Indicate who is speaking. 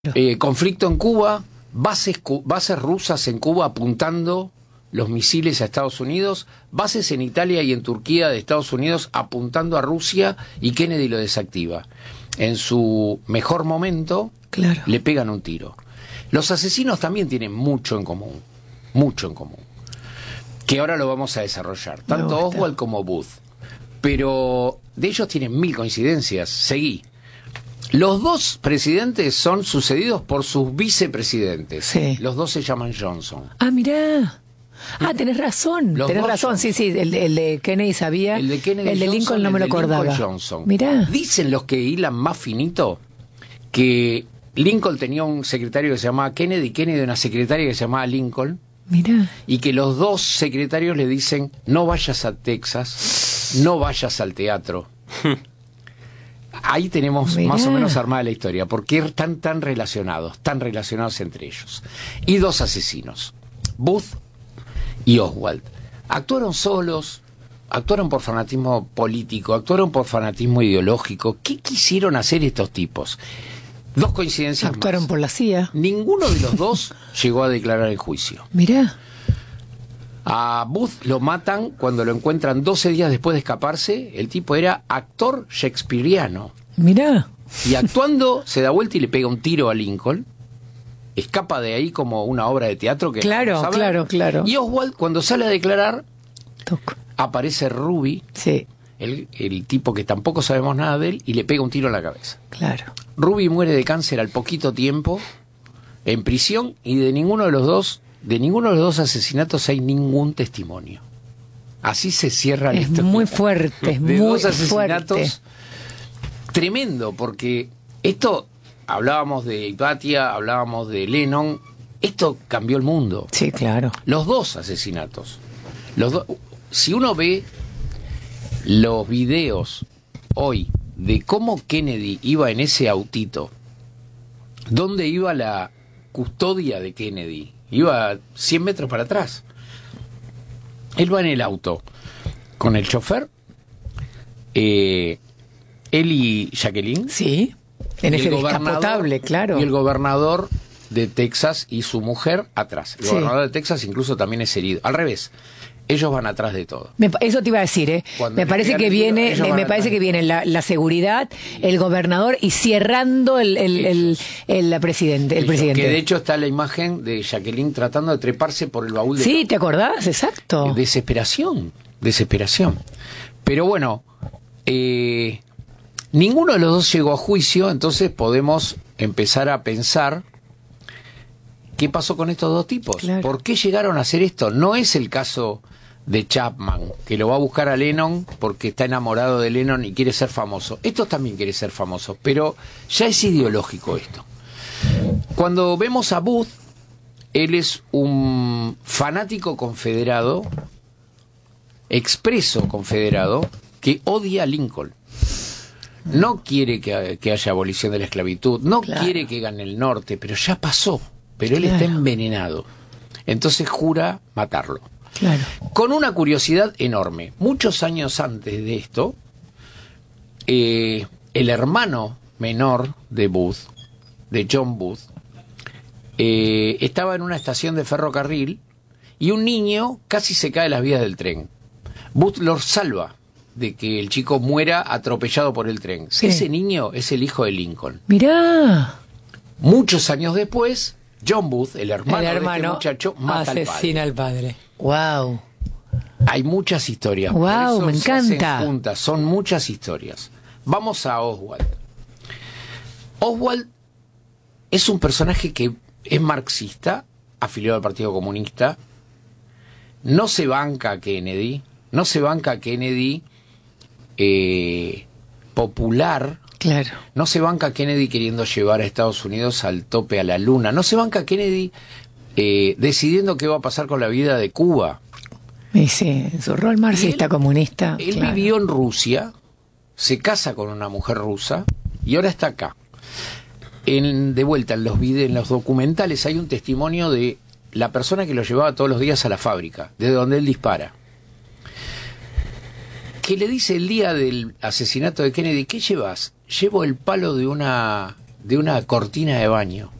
Speaker 1: Conflicto en Cuba, bases rusas en Cuba apuntando los misiles a Estados Unidos, bases en Italia y en Turquía de Estados Unidos apuntando a Rusia, y Kennedy lo desactiva. En su mejor momento,
Speaker 2: claro,
Speaker 1: le pegan un tiro. Los asesinos también tienen mucho en común, que ahora lo vamos a desarrollar, tanto Oswald como Booth. Pero de ellos tienen 1000 coincidencias. Seguí. Los dos presidentes son sucedidos por sus vicepresidentes.
Speaker 2: Sí.
Speaker 1: Los dos se llaman Johnson.
Speaker 2: Ah, mirá. Ah, tenés razón. Tenés razón, sí, sí. El de Kennedy sabía.
Speaker 1: El de Kennedy,
Speaker 2: el de Lincoln
Speaker 1: Johnson,
Speaker 2: no me lo acordaba.
Speaker 1: Johnson.
Speaker 2: Mirá.
Speaker 1: Dicen los que hilan más finito que Lincoln tenía un secretario que se llamaba Kennedy, y Kennedy una secretaria que se llamaba Lincoln.
Speaker 2: Mirá.
Speaker 1: Y que los dos secretarios le dicen: no vayas a Texas, no vayas al teatro. Ahí tenemos más o menos armada la historia, porque están tan relacionados entre ellos. Y dos asesinos, Booth y Oswald. Actuaron solos, actuaron por fanatismo político, actuaron por fanatismo ideológico. ¿Qué quisieron hacer estos tipos? Dos coincidencias
Speaker 2: Actuaron
Speaker 1: más.
Speaker 2: por la CIA.
Speaker 1: Ninguno de los dos llegó a declarar en juicio.
Speaker 2: Mirá.
Speaker 1: A Booth lo matan cuando lo encuentran 12 días después de escaparse. El tipo era actor shakespeariano.
Speaker 2: Mirá.
Speaker 1: Y actuando se da vuelta y le pega un tiro a Lincoln. Escapa de ahí como una obra de teatro que
Speaker 2: Claro, claro.
Speaker 1: Y Oswald, cuando sale a declarar,
Speaker 2: Toco.
Speaker 1: aparece Ruby,
Speaker 2: Sí,
Speaker 1: el tipo que tampoco sabemos nada de él, y le pega un tiro en la cabeza.
Speaker 2: claro.
Speaker 1: Ruby muere de cáncer al poquito tiempo, en prisión, y de ninguno de los dos asesinatos hay ningún testimonio. Así se cierra la
Speaker 2: Es
Speaker 1: historia.
Speaker 2: muy fuerte, es
Speaker 1: De
Speaker 2: muy
Speaker 1: dos asesinatos.
Speaker 2: fuerte.
Speaker 1: Tremendo, porque esto, hablábamos de Hipatia, hablábamos de Lennon, esto cambió el mundo.
Speaker 2: Sí, claro.
Speaker 1: Los dos asesinatos. Si uno ve los videos hoy de cómo Kennedy iba en ese autito, ¿dónde iba la custodia de Kennedy? Iba 100 metros para atrás. Él va en el auto con el chofer, él y Jacqueline.
Speaker 2: Sí, en ese descapotable, claro.
Speaker 1: Y el gobernador de Texas y su mujer atrás. El
Speaker 2: Sí.
Speaker 1: gobernador de Texas incluso también es herido. Al revés, ellos van atrás de todo.
Speaker 2: Eso te iba a decir, ¿eh?
Speaker 1: Cuando
Speaker 2: Me
Speaker 1: le
Speaker 2: parece
Speaker 1: pegan
Speaker 2: que
Speaker 1: el tiro,
Speaker 2: viene,
Speaker 1: ellos van
Speaker 2: me parece
Speaker 1: atrás.
Speaker 2: que viene la seguridad, el gobernador y cerrando el presidente.
Speaker 1: Que de hecho está la imagen de Jacqueline tratando de treparse por el baúl de
Speaker 2: Sí, ¿te acordás? Exacto.
Speaker 1: desesperación. Pero bueno, ninguno de los dos llegó a juicio, entonces podemos empezar a pensar qué pasó con estos dos tipos.
Speaker 2: Claro.
Speaker 1: ¿Por qué llegaron a hacer esto? No es el caso de Chapman, que lo va a buscar a Lennon porque está enamorado de Lennon y quiere ser famoso. Estos también quieren ser famosos, pero ya es ideológico esto. Cuando vemos a Booth, él es un fanático confederado, expreso confederado, que odia a Lincoln. No quiere que haya abolición de la esclavitud, no quiere que gane el norte, pero ya pasó. Pero él está envenenado. Entonces jura matarlo.
Speaker 2: Claro.
Speaker 1: Con una curiosidad enorme. Muchos años antes de esto, el hermano menor de Booth, de John Booth, estaba en una estación de ferrocarril y un niño casi se cae de las vías del tren. Booth lo salva de que el chico muera atropellado por el tren.
Speaker 2: Sí.
Speaker 1: Ese niño es el hijo de Lincoln.
Speaker 2: Mirá.
Speaker 1: Muchos años después, John Booth, el hermano de este muchacho, mata
Speaker 2: asesina al padre. Wow.
Speaker 1: Hay muchas historias.
Speaker 2: Wow,
Speaker 1: por eso
Speaker 2: me
Speaker 1: se hacen
Speaker 2: encanta.
Speaker 1: juntas, son muchas historias. Vamos a Oswald. Oswald es un personaje que es marxista, afiliado al Partido Comunista. No se banca a Kennedy. Popular.
Speaker 2: Claro.
Speaker 1: No se banca a Kennedy queriendo llevar a Estados Unidos al tope, a la luna. No se banca a Kennedy decidiendo qué va a pasar con la vida de Cuba.
Speaker 2: Y sí, en su rol marxista comunista.
Speaker 1: Él
Speaker 2: claro.
Speaker 1: vivió en Rusia, se casa con una mujer rusa y ahora está acá. De vuelta, en los documentales hay un testimonio de la persona que lo llevaba todos los días a la fábrica, desde donde él dispara. Que le dice el día del asesinato de Kennedy: ¿qué llevas? Llevo el palo de una de una cortina de baño.